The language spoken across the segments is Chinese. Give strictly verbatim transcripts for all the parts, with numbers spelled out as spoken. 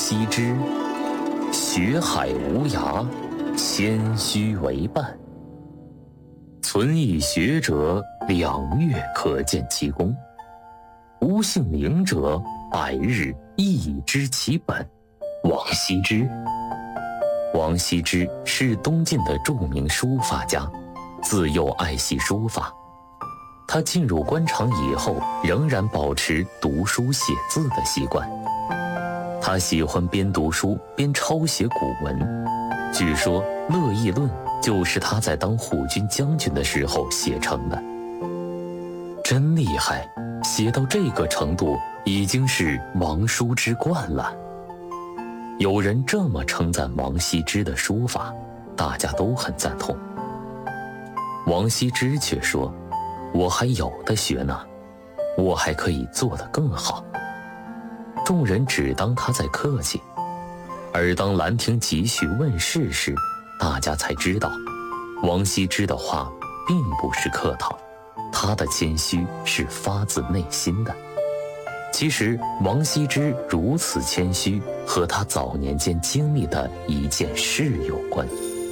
羲之，学海无涯，谦虚为伴。存一学者，两月可见其功；无姓名者，百日亦知其本。王羲之。王羲之是东晋的著名书法家，自幼爱惜书法。他进入官场以后，仍然保持读书写字的习惯。他喜欢边读书边抄写古文，据说《乐毅论》就是他在当护军将军的时候写成的。真厉害，写到这个程度，已经是王书之冠了。有人这么称赞王羲之的书法，大家都很赞同。王羲之却说，我还有的学呢，我还可以做得更好。众人只当他在客气，而当《兰亭集序》问世时，大家才知道，王羲之的话并不是客套，他的谦虚是发自内心的。其实王羲之如此谦虚，和他早年间经历的一件事有关。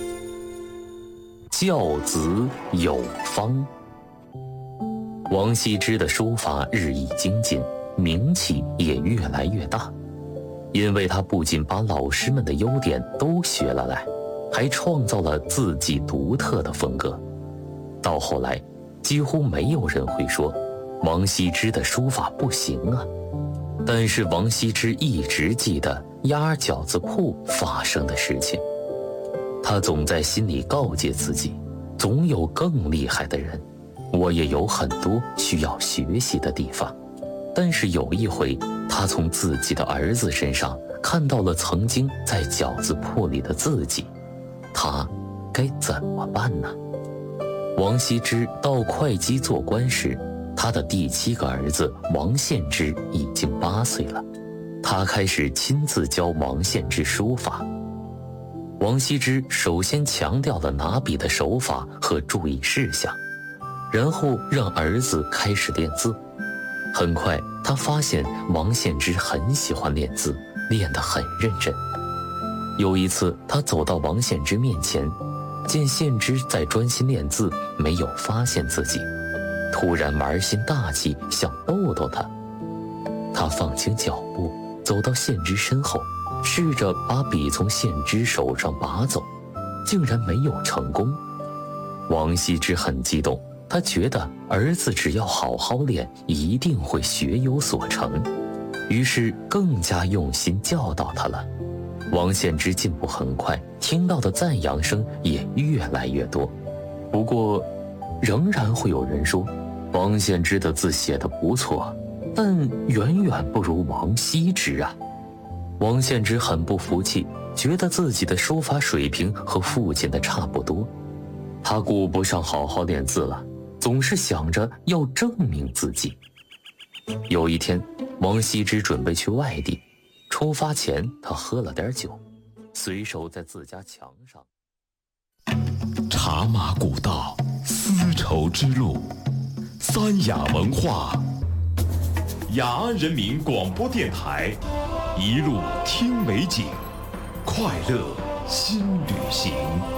教子有方。王羲之的书法日益精进，名气也越来越大，因为他不仅把老师们的优点都学了来，还创造了自己独特的风格。到后来，几乎没有人会说王羲之的书法不行啊。但是王羲之一直记得鸭饺子铺发生的事情，他总在心里告诫自己，总有更厉害的人，我也有很多需要学习的地方。但是有一回，他从自己的儿子身上看到了曾经在饺子铺里的自己，他该怎么办呢？王羲之到会稽做官时，他的第七个儿子王献之已经八岁了，他开始亲自教王献之书法。王羲之首先强调了拿笔的手法和注意事项，然后让儿子开始练字。很快，他发现王献之很喜欢练字，练得很认真。有一次，他走到王献之面前，见献之在专心练字，没有发现自己，突然玩心大起，想逗逗他。他放轻脚步，走到献之身后，试着把笔从献之手上拔走，竟然没有成功。王羲之很激动，他觉得儿子只要好好练，一定会学有所成，于是更加用心教导他了。王献之进步很快，听到的赞扬声也越来越多。不过，仍然会有人说，王献之的字写得不错，但远远不如王羲之啊。王献之很不服气，觉得自己的书法水平和父亲的差不多，他顾不上好好练字了，总是想着要证明自己。有一天，王羲之准备去外地，出发前他喝了点酒，随手在自家墙上。 茶马古道，丝绸之路，三雅文化，雅安人民广播电台，一路听美景，快乐新旅行。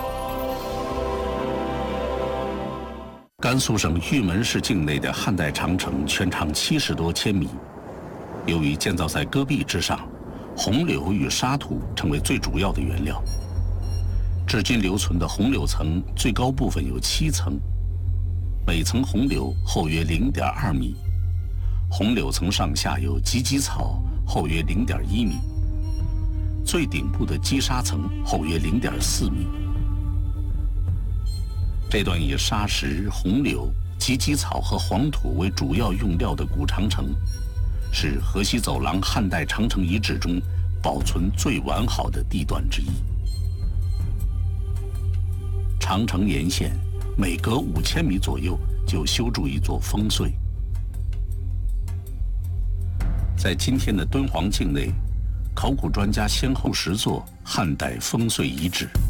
甘肃省玉门市境内的汉代长城全长七十多千米，由于建造在戈壁之上，红柳与沙土成为最主要的原料。至今留存的红柳层最高部分有七层，每层红柳厚约 零点二米，红柳层上下有芨芨草，厚约 零点一米，最顶部的积沙层厚约 零点四米。这段以沙石、红柳、芨芨草和黄土为主要用料的古长城，是河西走廊汉代长城遗址中保存最完好的地段之一。长城沿线每隔五千米左右就修筑一座烽燧。在今天的敦煌境内，考古专家先后拾作汉代烽燧遗址。